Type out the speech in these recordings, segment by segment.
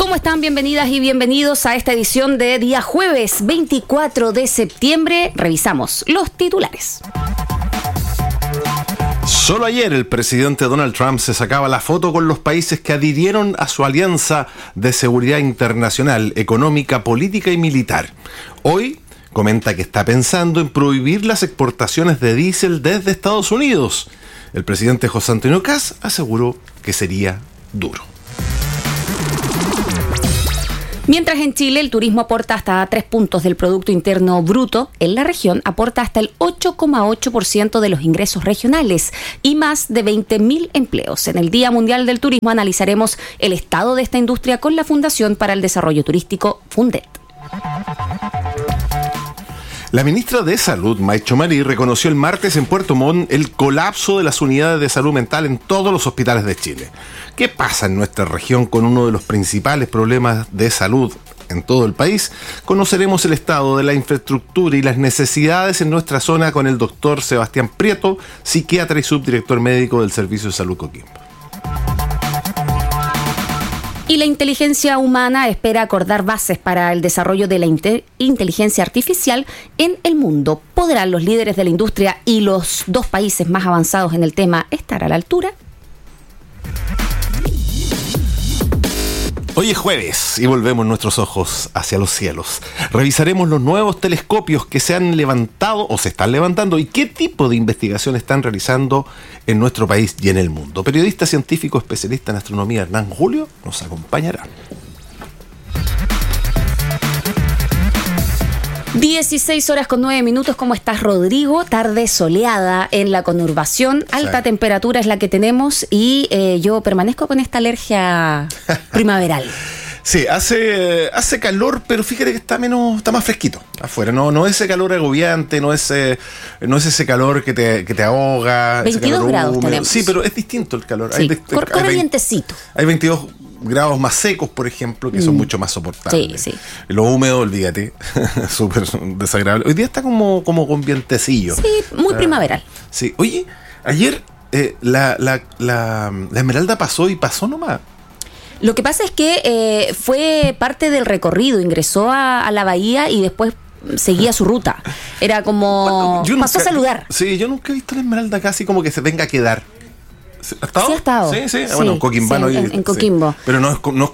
¿Cómo están? Bienvenidas y bienvenidos a esta edición de día jueves 24 de septiembre. Revisamos los titulares. Solo ayer el presidente Donald Trump se sacaba la foto con los países que adhirieron a su alianza de seguridad internacional, económica, política y militar. Hoy comenta que está pensando en prohibir las exportaciones de diésel desde Estados Unidos. El presidente José Antonio Kast aseguró que sería duro. Mientras en Chile el turismo aporta hasta 3 puntos del Producto Interno Bruto, en la región aporta hasta el 8,8% de los ingresos regionales y más de 20.000 empleos. En el Día Mundial del Turismo analizaremos el estado de esta industria con la Fundación para el Desarrollo Turístico, Fundet. La ministra de Salud, Maicho Marí, reconoció el martes en Puerto Montt el colapso de las unidades de salud mental en todos los hospitales de Chile. ¿Qué pasa en nuestra región con uno de los principales problemas de salud en todo el país? Conoceremos el estado de la infraestructura y las necesidades en nuestra zona con el doctor Sebastián Prieto, psiquiatra y subdirector médico del Servicio de Salud Coquimbo. Y la inteligencia humana espera acordar bases para el desarrollo de la inteligencia artificial en el mundo. ¿Podrán los líderes de la industria y los dos países más avanzados en el tema estar a la altura? Hoy es jueves y volvemos nuestros ojos hacia los cielos. Revisaremos los nuevos telescopios que se han levantado o se están levantando y qué tipo de investigación están realizando en nuestro país y en el mundo. Periodista científico especialista en astronomía Hernán Julio nos acompañará. 16 horas con 9 minutos. ¿Cómo estás, Rodrigo? Tarde soleada en la conurbación. Alta temperatura es la que tenemos y yo permanezco con esta alergia primaveral. Sí, hace calor, pero fíjate que está más fresquito afuera. No ese calor agobiante, no es ese calor que te ahoga. 22 grados tenemos. Sí, pero es distinto el calor. Sí, corre vientecito. Hay 22 grados más secos, por ejemplo, que son mucho más soportables. Sí. Lo húmedo, olvídate, súper desagradable. Hoy día está como con vientecillo. Sí, muy primaveral. Sí, oye, ayer la Esmeralda pasó nomás. Lo que pasa es que fue parte del recorrido, ingresó a la bahía y después seguía su ruta. Era como... pasó a saludar. Sí, yo nunca he visto la Esmeralda casi como que se venga a quedar. ¿Ha estado? Sí, ha estado. Sí. Bueno, Coquimbano. Sí, en Coquimbo. Sí. Pero no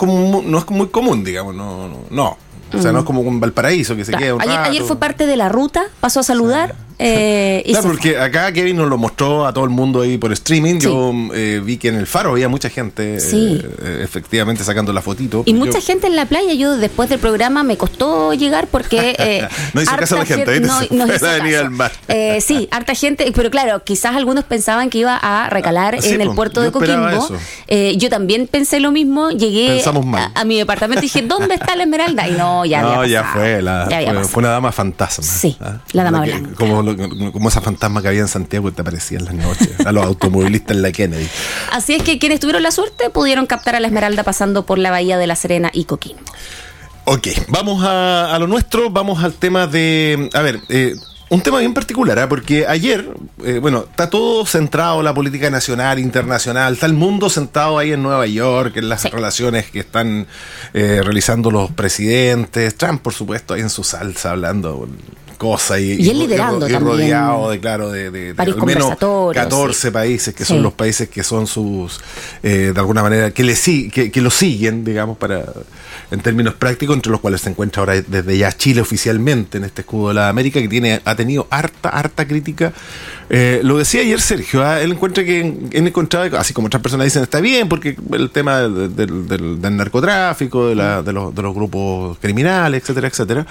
es muy común, digamos. No. O sea, no es como un Valparaíso que se queda un rato. Ayer fue parte de la ruta, pasó a saludar. Y claro, porque acá Kevin nos lo mostró a todo el mundo ahí por streaming. Sí. Yo vi que en el Faro había mucha gente efectivamente sacando la fotito. Y mucha gente en la playa. Yo después del programa me costó llegar porque no hizo caso a la gente. No hizo caso. Sí, harta gente. Pero claro, quizás algunos pensaban que iba a recalar en el puerto de Coquimbo. Yo también pensé lo mismo. Llegué a mi departamento y dije, ¿dónde está la Esmeralda? Y ya fue una dama fantasma. Sí, la dama blanca. Como esa fantasma que había en Santiago que te aparecía en las noches a los automovilistas en la Kennedy. Así es que quienes tuvieron la suerte pudieron captar a la Esmeralda pasando por la bahía de La Serena y Coquimbo. Ok, vamos a lo nuestro, vamos al tema de... un tema bien particular, porque ayer, está todo centrado, la política nacional, internacional, está el mundo sentado ahí en Nueva York, en las relaciones que están realizando los presidentes, Trump, por supuesto, ahí en su salsa, hablando cosas y él liderando y también. Rodeado de varios al menos conversatorios, 14 países que son los países que son sus, de alguna manera, que lo siguen, digamos, en términos prácticos, entre los cuales se encuentra ahora desde ya Chile oficialmente en este escudo de la América, que ha tenido harta crítica. Lo decía ayer Sergio, él encontraba, así como otras personas dicen, está bien, porque el tema del narcotráfico, de los grupos criminales, etcétera,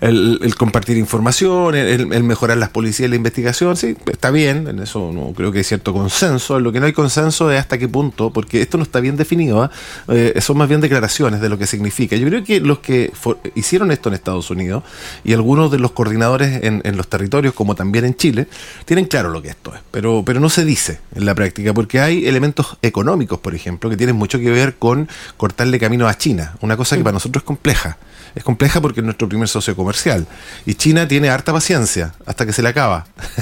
el compartir información, el mejorar las policías y la investigación, sí, está bien, en eso no creo que hay cierto consenso. En lo que no hay consenso es hasta qué punto, porque esto no está bien definido, son más bien declaraciones de lo que significa. Yo creo que los que hicieron esto en Estados Unidos y algunos de los coordinadores en los territorios, como también en Chile, tienen claro lo que esto es, pero no se dice en la práctica, porque hay elementos económicos, por ejemplo, que tienen mucho que ver con cortarle camino a China, una cosa que para nosotros es compleja. Es compleja porque es nuestro primer socio comercial. Y China tiene harta paciencia hasta que se le acaba.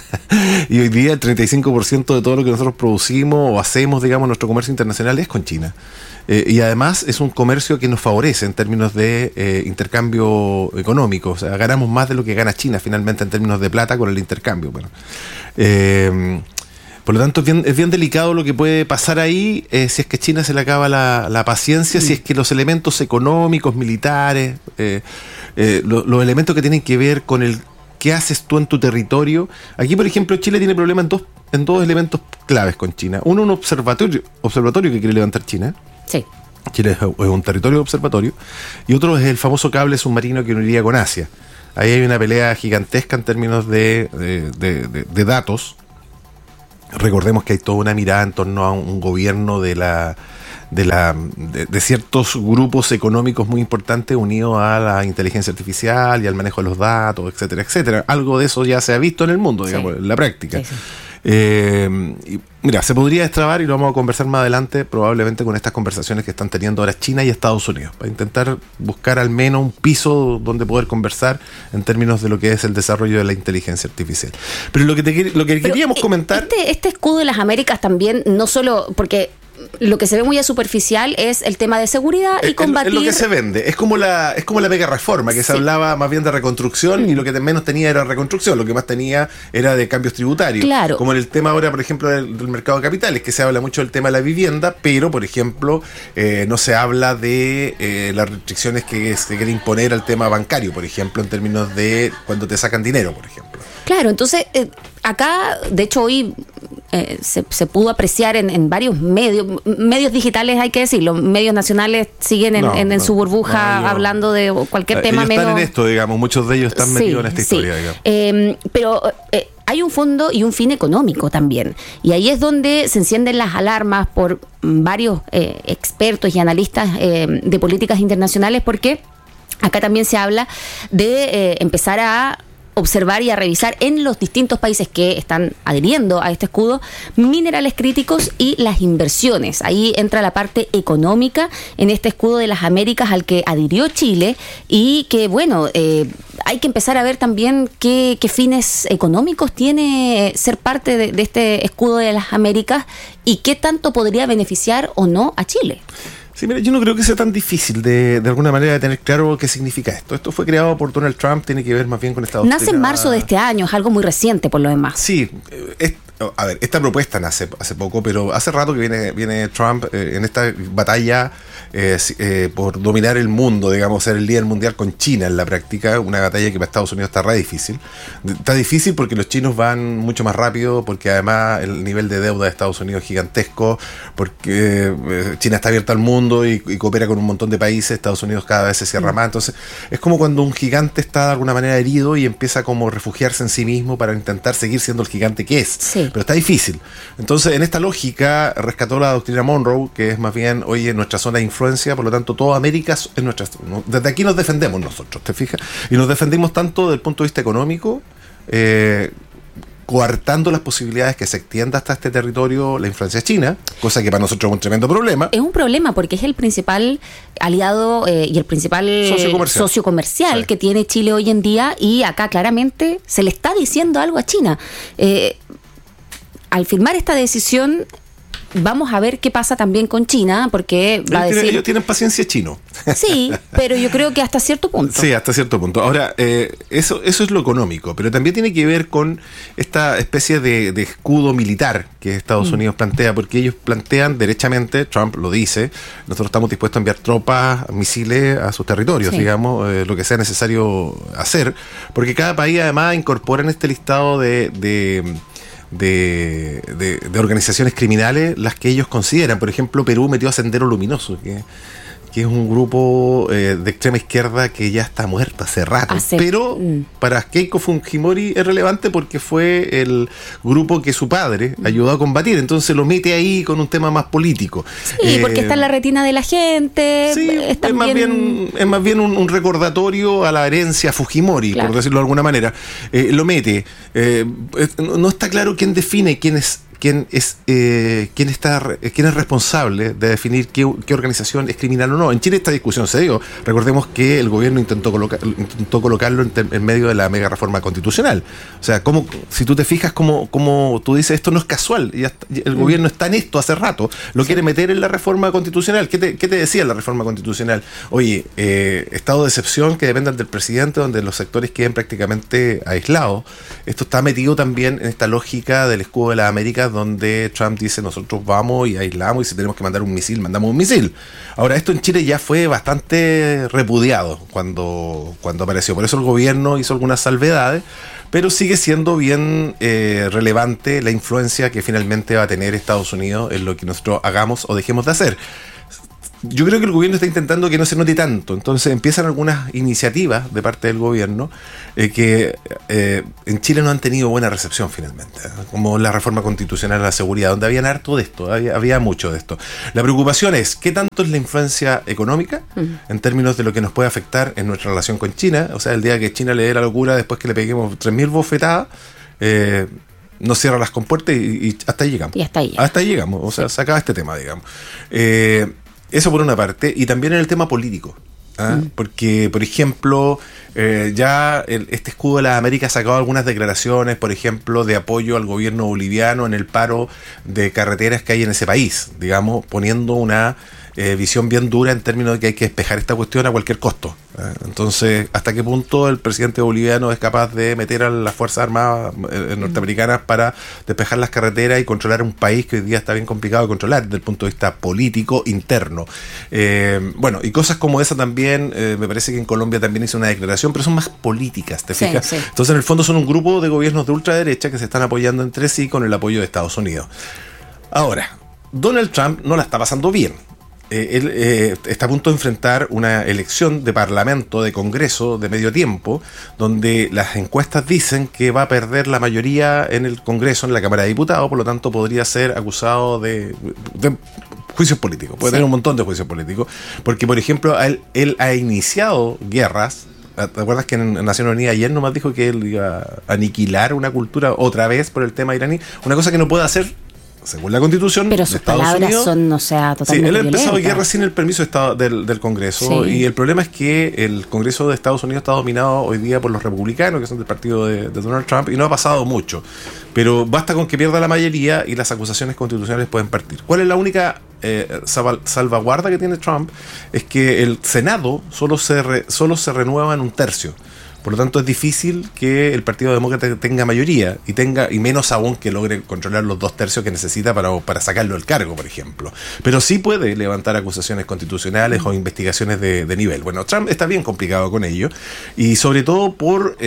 Y hoy día el 35% de todo lo que nosotros producimos o hacemos, digamos, nuestro comercio internacional es con China. y además es un comercio que nos favorece en términos de intercambio económico. O sea, ganamos más de lo que gana China finalmente en términos de plata con el intercambio. Bueno, por lo tanto, es bien delicado lo que puede pasar ahí si es que a China se le acaba la paciencia, si es que los elementos económicos, militares, los elementos que tienen que ver con el qué haces tú en tu territorio. Aquí, por ejemplo, Chile tiene problemas en dos elementos claves con China. Uno, un observatorio que quiere levantar China. Sí. Chile es un territorio de observatorio. Y otro es el famoso cable submarino que uniría con Asia. Ahí hay una pelea gigantesca en términos de datos. Recordemos que hay toda una mirada en torno a un gobierno de ciertos grupos económicos muy importantes unidos a la inteligencia artificial y al manejo de los datos, etcétera, etcétera. Algo de eso ya se ha visto en el mundo, digamos, en la práctica. Sí. Y mira, se podría destrabar, y lo vamos a conversar más adelante, probablemente con estas conversaciones que están teniendo ahora China y Estados Unidos, para intentar buscar al menos un piso donde poder conversar en términos de lo que es el desarrollo de la inteligencia artificial. Pero lo que queríamos comentar... Este escudo de las Américas también, no solo porque... Lo que se ve muy a superficial es el tema de seguridad y combatir. Es lo que se vende. Es como la mega reforma, que se hablaba más bien de reconstrucción, y lo que menos tenía era reconstrucción, lo que más tenía era de cambios tributarios. Claro. Como en el tema ahora, por ejemplo, del mercado de capitales, que se habla mucho del tema de la vivienda, pero, por ejemplo, no se habla de las restricciones que se quiere imponer al tema bancario, por ejemplo, en términos de cuando te sacan dinero, por ejemplo. Claro, entonces acá, de hecho, hoy se pudo apreciar en varios medios digitales, hay que decirlo, medios nacionales siguen en su burbuja hablando de cualquier tema ellos menos... Están en esto, digamos, muchos de ellos están metidos en esta historia, digamos. Pero hay un fondo y un fin económico también, y ahí es donde se encienden las alarmas por varios expertos y analistas de políticas internacionales, porque acá también se habla de empezar a observar y a revisar en los distintos países que están adhiriendo a este escudo minerales críticos y las inversiones. Ahí entra la parte económica en este escudo de las Américas al que adhirió Chile, y que, bueno, hay que empezar a ver también qué fines económicos tiene ser parte de este escudo de las Américas y qué tanto podría beneficiar o no a Chile. Sí, mira, yo no creo que sea tan difícil de alguna manera de tener claro qué significa esto. Esto fue creado por Donald Trump, tiene que ver más bien con Estados Unidos. Nace en marzo de este año, es algo muy reciente por lo demás. Sí, a ver, esta propuesta nace hace poco, pero hace rato que viene Trump en esta batalla por dominar el mundo, digamos, ser el líder mundial con China en la práctica, una batalla que para Estados Unidos está re difícil. Está difícil porque los chinos van mucho más rápido, porque además el nivel de deuda de Estados Unidos es gigantesco, porque China está abierta al mundo y coopera con un montón de países, Estados Unidos cada vez se cierra más, entonces es como cuando un gigante está de alguna manera herido y empieza como a refugiarse en sí mismo para intentar seguir siendo el gigante que es. Sí. Pero está difícil. Entonces, en esta lógica, rescató la doctrina Monroe, que es más bien, oye, nuestra zona de influencia, por lo tanto, toda América es nuestra. Desde aquí nos defendemos nosotros, ¿te fijas? Y nos defendimos tanto desde el punto de vista económico, coartando las posibilidades que se extienda hasta este territorio la influencia china, cosa que para nosotros es un tremendo problema. Es un problema porque es el principal aliado y el principal socio comercial que tiene Chile hoy en día, y acá claramente se le está diciendo algo a China. Al firmar esta decisión, vamos a ver qué pasa también con China, porque va a decir... Ellos tienen paciencia chino. Sí, pero yo creo que hasta cierto punto. Sí, hasta cierto punto. Ahora, eso es lo económico, pero también tiene que ver con esta especie de escudo militar que Estados Unidos plantea, porque ellos plantean derechamente, Trump lo dice, nosotros estamos dispuestos a enviar tropas, misiles a sus territorios, digamos, lo que sea necesario hacer, porque cada país además incorpora en este listado de organizaciones criminales las que ellos consideran. Por ejemplo, Perú metió a Sendero Luminoso, que es un grupo de extrema izquierda que ya está muerto hace rato. Pero para Keiko Fujimori es relevante porque fue el grupo que su padre ayudó a combatir, entonces lo mete ahí con un tema más político. Sí, porque está en la retina de la gente. Sí, es más bien un recordatorio a la herencia Fujimori, por decirlo de alguna manera. Lo mete. No está claro quién define quién es quién es responsable de definir qué organización es criminal o no. En Chile esta discusión se dio. Recordemos que el gobierno intentó colocarlo en medio de la mega reforma constitucional. O sea, si tú te fijas como tú dices, esto no es casual. El gobierno está en esto hace rato. Lo quiere meter en la reforma constitucional. ¿Qué te decía la reforma constitucional? Oye, estado de excepción que dependan del presidente, donde los sectores queden prácticamente aislados. Esto está metido también en esta lógica del escudo de las Américas, donde Trump dice, nosotros vamos y aislamos, y si tenemos que mandar un misil, mandamos un misil. Ahora, esto en Chile ya fue bastante repudiado cuando apareció. Por eso el gobierno hizo algunas salvedades, pero sigue siendo bien relevante la influencia que finalmente va a tener Estados Unidos en lo que nosotros hagamos o dejemos de hacer. Yo creo que el gobierno está intentando que no se note tanto, entonces empiezan algunas iniciativas de parte del gobierno que en Chile no han tenido buena recepción finalmente, como la reforma constitucional a la seguridad, donde habían harto de esto, había mucho de esto. La preocupación es qué tanto es la influencia económica en términos de lo que nos puede afectar en nuestra relación con China. O sea, el día que China le dé la locura después que le peguemos 3.000 bofetadas, nos cierra las compuertas y hasta ahí llegamos. Y hasta ahí llegamos, o sea, se acaba este tema, digamos. Eso por una parte, y también en el tema político. Porque, por ejemplo, este escudo de las Américas ha sacado algunas declaraciones, por ejemplo, de apoyo al gobierno boliviano en el paro de carreteras que hay en ese país, digamos, poniendo una visión bien dura en términos de que hay que despejar esta cuestión a cualquier costo. Entonces, ¿hasta qué punto el presidente boliviano es capaz de meter a las Fuerzas Armadas norteamericanas para despejar las carreteras y controlar un país que hoy día está bien complicado de controlar desde el punto de vista político interno? Bueno, y cosas como esa también, me parece que en Colombia también hizo una declaración, pero son más políticas, ¿te fijas? Sí. Entonces, en el fondo son un grupo de gobiernos de ultraderecha que se están apoyando entre sí con el apoyo de Estados Unidos. Ahora, Donald Trump no la está pasando bien. Él está a punto de enfrentar una elección de parlamento, de congreso, de medio tiempo, donde las encuestas dicen que va a perder la mayoría en el Congreso, en la Cámara de Diputados, por lo tanto podría ser acusado de juicios políticos, puede tener un montón de juicios políticos, porque por ejemplo él ha iniciado guerras. ¿Te acuerdas que en Naciones Unidas ayer nomás dijo que él iba a aniquilar una cultura otra vez por el tema iraní? Una cosa que no puede hacer según la Constitución pero sus Estados palabras Unidos, son, o sea, totalmente él ha empezado violentas. guerra sin el permiso del Congreso, y el problema es que el Congreso de Estados Unidos está dominado hoy día por los republicanos, que son del partido de Donald Trump, y no ha pasado mucho, pero basta con que pierda la mayoría y las acusaciones constitucionales pueden partir. ¿Cuál es la única salvaguarda que tiene Trump? Es que el Senado solo se renueva en un tercio. Por lo tanto, es difícil que el Partido Demócrata tenga mayoría y menos aún que logre controlar los 2/3 que necesita para sacarlo del cargo, por ejemplo. Pero sí puede levantar acusaciones constitucionales o investigaciones de nivel. Bueno, Trump está bien complicado con ello, y sobre todo por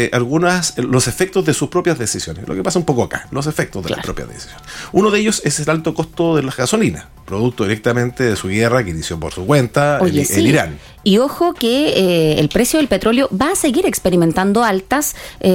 los efectos de sus propias decisiones. Lo que pasa un poco acá, los efectos de las propias decisiones. Uno de ellos es el alto costo de la gasolina, producto directamente de su guerra que inició por su cuenta en Irán. Y ojo que el precio del petróleo va a seguir experimentando alzas,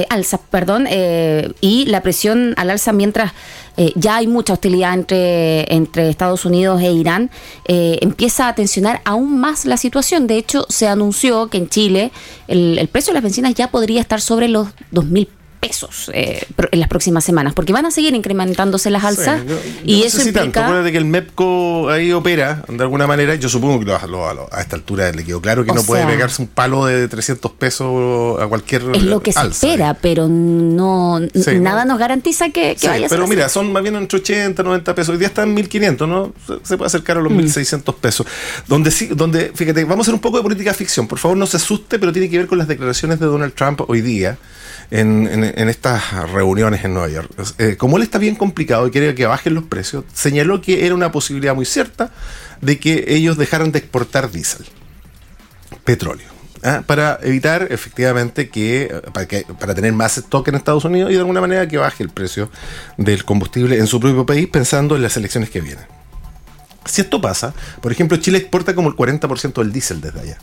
y la presión al alza mientras ya hay mucha hostilidad entre Estados Unidos e Irán, empieza a tensionar aún más la situación. De hecho, se anunció que en Chile el precio de las bencinas ya podría estar sobre los 2.000 pesos en las próximas semanas, porque van a seguir incrementándose las alzas, y eso implica... Acuérdate que el MEPCO ahí opera de alguna manera. Yo supongo que a esta altura le quedó claro que no puede pegarse un palo de 300 pesos a cualquier alza. Es lo que se espera, pero nada nos garantiza que vaya a ser pero así. Mira, son más bien entre 80, 90 pesos. Hoy día están en 1.500, ¿no? Se puede acercar a los 1.600 pesos. Donde, fíjate, vamos a hacer un poco de política ficción. Por favor, no se asuste, pero tiene que ver con las declaraciones de Donald Trump hoy día en estas reuniones en Nueva York. Como él está bien complicado y quiere que bajen los precios, señaló que era una posibilidad muy cierta de que ellos dejaran de exportar diésel, petróleo, para evitar efectivamente para tener más stock en Estados Unidos y de alguna manera que baje el precio del combustible en su propio país, pensando en las elecciones que vienen. Si esto pasa, por ejemplo, Chile exporta como el 40% del diésel desde allá.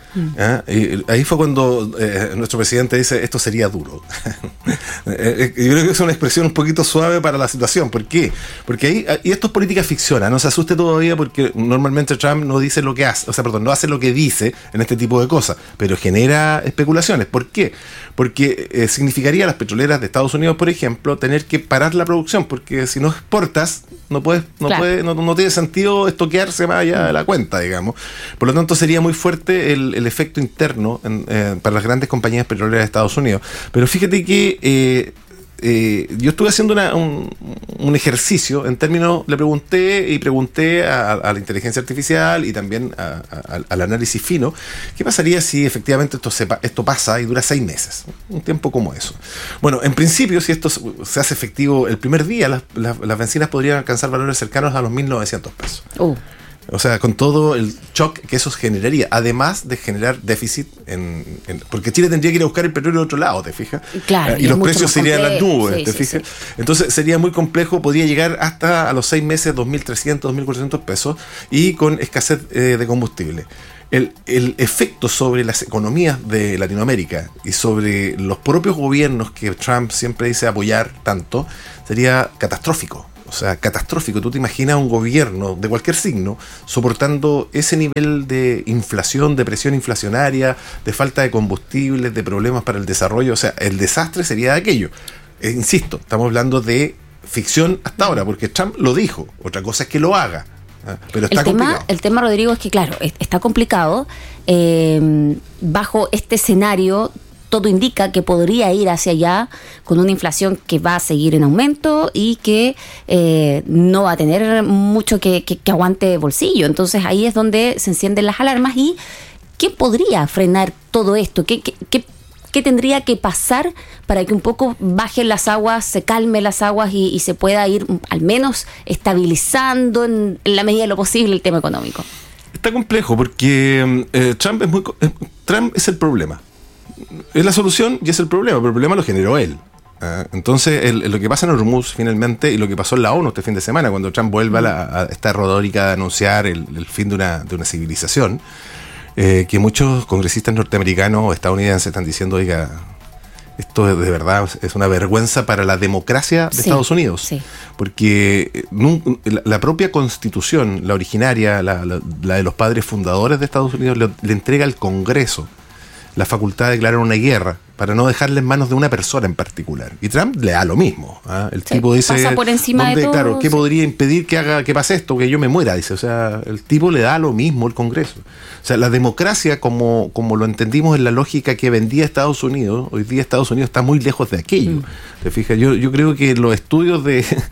Y ahí fue cuando nuestro presidente dice, esto sería duro. Yo creo que es una expresión un poquito suave para la situación. ¿Por qué? Porque ahí, y esto es política ficción, no se asuste todavía, porque normalmente Trump no dice lo que hace, no hace lo que dice en este tipo de cosas, pero genera especulaciones. ¿Por qué? Porque significaría a las petroleras de Estados Unidos, por ejemplo, tener que parar la producción, porque si no exportas, no tiene sentido estoquearse más allá de la cuenta, digamos. Por lo tanto, sería muy fuerte el efecto interno para las grandes compañías petroleras de Estados Unidos. Pero fíjate que yo estuve haciendo un ejercicio en términos, le pregunté a la inteligencia artificial y también al análisis fino, ¿qué pasaría si efectivamente esto pasa y dura 6 meses? Un tiempo como eso. Bueno, en principio, si esto se hace efectivo el primer día, las bencinas podrían alcanzar valores cercanos a los $1.900. O sea, con todo el shock que eso generaría, además de generar déficit, porque Chile tendría que ir a buscar el petróleo de otro lado, ¿te fijas? Claro, y los precios serían las nubes, ¿te fijas? Sí. Entonces sería muy complejo, podría llegar hasta a los 6 meses $2.300, $2.400 y con escasez de combustible. El efecto sobre las economías de Latinoamérica y sobre los propios gobiernos que Trump siempre dice apoyar tanto sería catastrófico. O sea, catastrófico. Tú te imaginas un gobierno de cualquier signo soportando ese nivel de inflación, de presión inflacionaria, de falta de combustibles, de problemas para el desarrollo. O sea, el desastre sería de aquello. Insisto, estamos hablando de ficción hasta ahora, porque Trump lo dijo. Otra cosa es que lo haga. Pero está complicado. El tema, Rodrigo, es que, claro, está complicado. Bajo este escenario, todo indica que podría ir hacia allá con una inflación que va a seguir en aumento y que no va a tener mucho que aguante bolsillo. Entonces ahí es donde se encienden las alarmas. ¿Y qué podría frenar todo esto? ¿Qué tendría que pasar para que un poco bajen las aguas, se calmen las aguas y se pueda ir al menos estabilizando en la medida de lo posible el tema económico? Está complejo porque Trump es el problema. Es la solución y es el problema, pero el problema lo generó él. Entonces, lo que pasa en Hormuz finalmente y lo que pasó en la ONU este fin de semana, cuando Trump vuelve a esta retórica de anunciar el fin de una civilización, que muchos congresistas norteamericanos o estadounidenses están diciendo, oiga, esto de verdad es una vergüenza para la democracia de Estados Unidos. Sí. Porque la propia Constitución, la originaria, la de los padres fundadores de Estados Unidos, le entrega al Congreso la facultad de declarar una guerra para no dejarle en manos de una persona en particular. Y Trump le da lo mismo. El tipo dice, pasa por encima de todo. Claro, ¿qué podría impedir que pase esto, que yo me muera? Dice, o sea, el tipo le da lo mismo al Congreso. O sea, la democracia, como lo entendimos en la lógica que vendía Estados Unidos, hoy día Estados Unidos está muy lejos de aquello. ¿Te fijas? Yo creo que los estudios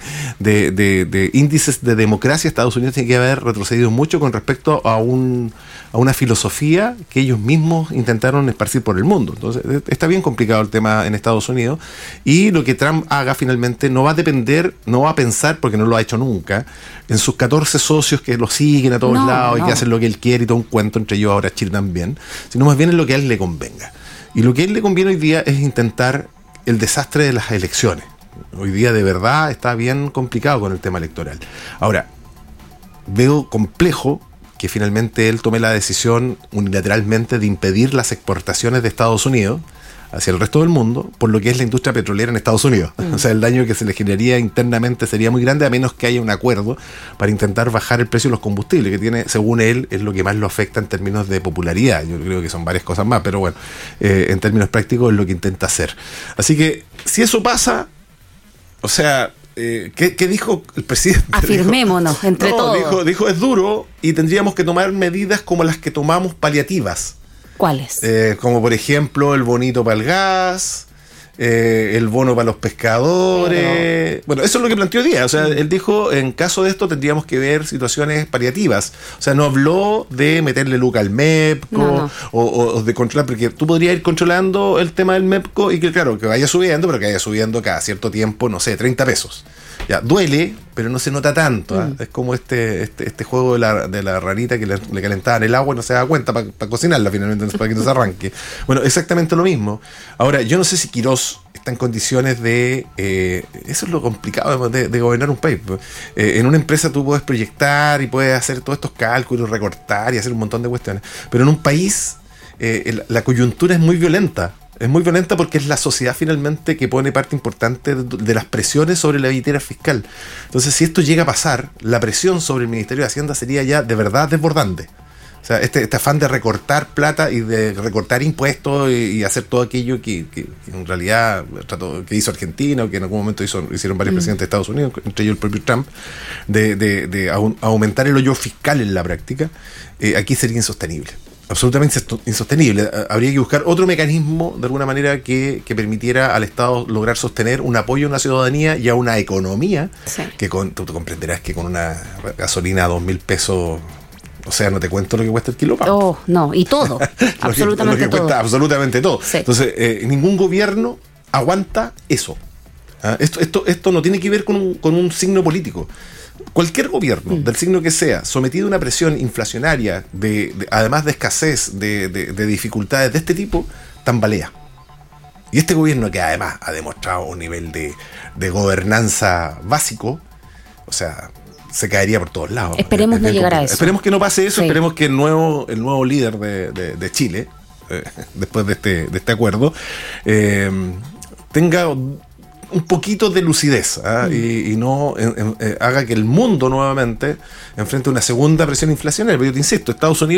de índices de democracia, Estados Unidos tiene que haber retrocedido mucho con respecto a una filosofía que ellos mismos intentaron esparcir por el mundo. Entonces, está bien complicado el tema en Estados Unidos, y lo que Trump haga finalmente no va a pensar, porque no lo ha hecho nunca, en sus 14 socios que lo siguen a todos lados y que hacen lo que él quiere y todo un cuento, entre ellos ahora Chile también, sino más bien en lo que a él le convenga. Y lo que a él le conviene hoy día es intentar el desastre de las elecciones. Hoy día de verdad está bien complicado con el tema electoral. Ahora, veo complejo que finalmente él tome la decisión unilateralmente de impedir las exportaciones de Estados Unidos hacia el resto del mundo, por lo que es la industria petrolera en Estados Unidos. O sea, el daño que se le generaría internamente sería muy grande, a menos que haya un acuerdo para intentar bajar el precio de los combustibles, que tiene, según él, es lo que más lo afecta en términos de popularidad. Yo creo que son varias cosas más, pero bueno, en términos prácticos es lo que intenta hacer. Así que, si eso pasa, o sea, ¿qué dijo el presidente? Afirmémonos, entre todos. Dijo, es duro y tendríamos que tomar medidas como las que tomamos paliativas. ¿Cuáles? Como por ejemplo el bonito para el gas, el bono para los pescadores. Bueno, eso es lo que planteó hoy día. O sea, él dijo, en caso de esto tendríamos que ver situaciones paliativas. O sea, no habló de meterle luca al MEPCO o de controlar, porque tú podrías ir controlando el tema del MEPCO y que, claro, que vaya subiendo, pero que vaya subiendo cada cierto tiempo, no sé, 30 pesos. Ya, duele, pero no se nota tanto. Es como este juego de la ranita que le calentaban el agua y no se da cuenta para cocinarla finalmente, para que no se arranque. Bueno, exactamente lo mismo. Ahora, yo no sé si Quirós está en condiciones de... eso es lo complicado de gobernar un país. En una empresa tú puedes proyectar y puedes hacer todos estos cálculos, recortar y hacer un montón de cuestiones. Pero en un país la coyuntura es muy violenta. Es muy violenta porque es la sociedad finalmente que pone parte importante de las presiones sobre la billetera fiscal. Entonces, si esto llega a pasar, la presión sobre el Ministerio de Hacienda sería ya de verdad desbordante. O sea, este afán de recortar plata y de recortar impuestos y hacer todo aquello que en realidad que hizo Argentina o que en algún momento hicieron varios presidentes de Estados Unidos, entre ellos el propio Trump, de aumentar el hoyo fiscal en la práctica, aquí sería insostenible. Absolutamente insostenible. Habría que buscar otro mecanismo de alguna manera que permitiera al Estado lograr sostener un apoyo a una ciudadanía y a una economía que tú comprenderás que con una gasolina a 2.000 pesos, o sea, no te cuento lo que cuesta el kilómetro. Oh, no, y todo. Absolutamente lo que todo. Cuesta absolutamente todo. Sí. Entonces, ningún gobierno aguanta eso. Esto no tiene que ver con un signo político. Cualquier gobierno, del signo que sea, sometido a una presión inflacionaria, además de escasez, de dificultades de este tipo, tambalea. Y este gobierno, que además ha demostrado un nivel de gobernanza básico, o sea, se caería por todos lados. Esperemos no llegar a eso. Esperemos que no pase eso, Sí. Esperemos que el nuevo líder de Chile, después de este acuerdo, tenga un poquito de lucidez y no haga que el mundo nuevamente enfrente una segunda presión inflacionaria. Pero yo te insisto, Estados Unidos